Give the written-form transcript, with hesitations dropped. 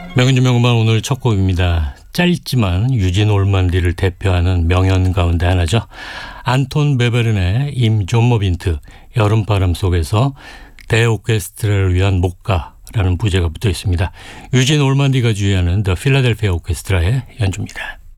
명인주 명음반 오늘 첫 곡입니다. 짧지만 유진 올만디를 대표하는 명연 가운데 하나죠. 안톤 베베른의 임 존모빈트 여름바람 속에서 대오케스트라를 위한 목가라는 부제가 붙어 있습니다. 유진 올만디가 주의하는 더 필라델피아 오케스트라의 연주입니다.